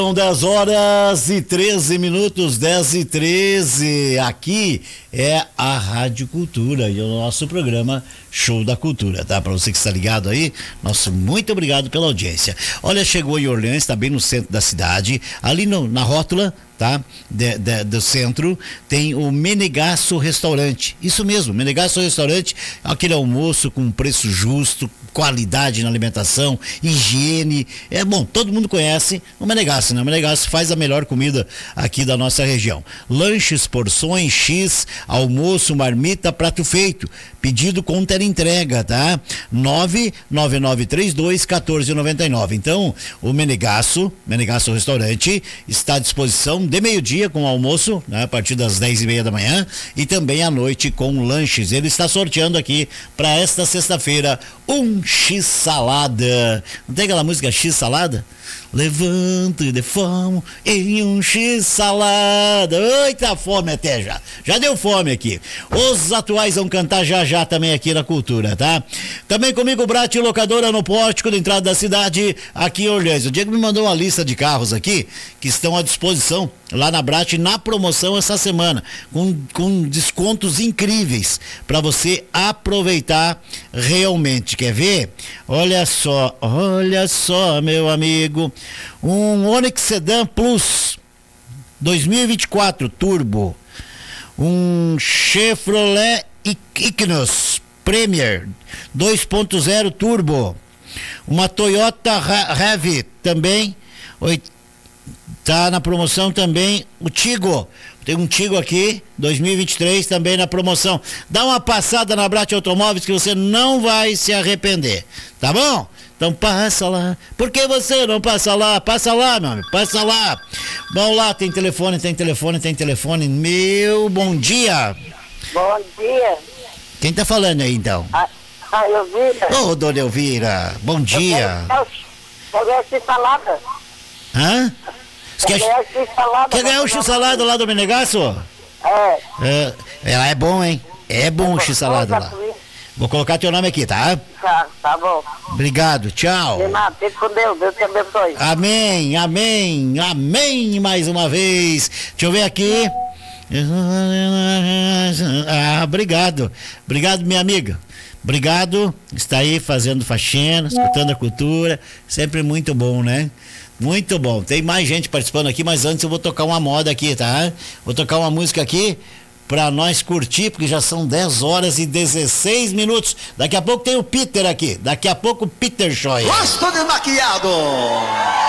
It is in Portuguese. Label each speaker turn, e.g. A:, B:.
A: São 10 horas e 13 minutos, 10 e 13. Aqui é a Rádio Cultura e o nosso programa Show da Cultura, tá? Para você que está ligado aí, nosso muito obrigado pela audiência. Olha, chegou em Orleans, está bem no centro da cidade, ali na rótula, tá? Do centro, tem o Menegasso Restaurante. Isso mesmo, Menegasso Restaurante, aquele almoço com preço justo, qualidade na alimentação, higiene. É bom, todo mundo conhece o Menegasso, né? O Menegasso faz a melhor comida aqui da nossa região. Lanches, porções, X, almoço, marmita, prato feito. Pedido com entrega, tá? 99932-1499. Então, o Menegasso Restaurante está à disposição de meio-dia com almoço, né? A partir das 10:30 da manhã, e também à noite com lanches. Ele está sorteando aqui para esta sexta-feira um X-salada. Não tem aquela música X-salada? Levanto e deformo em um X-salada. Eita, fome até já. Já deu fome aqui. Os atuais vão cantar já também aqui na Cultura, tá? Também comigo, Brat Locadora no Pórtico da entrada da cidade, aqui em Orleans. O Diego me mandou uma lista de carros aqui que estão à disposição lá na Brat, na promoção essa semana, com descontos incríveis para você aproveitar realmente. Quer ver? Olha só, meu amigo, um Onix Sedan Plus 2024 Turbo, um Chevrolet Equinox Premier 2.0 Turbo, uma Toyota Rav também, tá na promoção também o Tigo. Tem um Tigo aqui, 2023, também na promoção. Dá uma passada na Brat Automóveis que você não vai se arrepender, tá bom? Então passa lá. Por que você não passa lá? Passa lá, meu amigo, passa lá. Vamos lá, tem telefone. Meu bom dia.
B: Bom dia.
A: Quem tá falando aí, então?
B: A Elvira.
A: Ô, dona Elvira, bom dia.
B: Quer ganhar X-salada?
A: Hã?
B: Quer ganhar X-salada?
A: Quer ganhar o X-salada lá do Menegasso? É bom, hein? É bom o X-salada lá. Vou colocar teu nome aqui, tá?
B: Tá bom.
A: Obrigado, tchau.
B: De nada, fique com Deus te abençoe.
A: Amém, mais uma vez. Deixa eu ver aqui. Obrigado, minha amiga. Obrigado, está aí fazendo faxina, escutando a cultura, sempre muito bom, né? Muito bom. Tem mais gente participando aqui, mas antes eu vou tocar uma moda aqui, tá? Vou tocar uma música aqui pra nós curtir, porque já são 10 horas e 16 minutos. Daqui a pouco tem o Peter aqui. Daqui a pouco o Peter Scheuer.
C: Gosto de maquiado.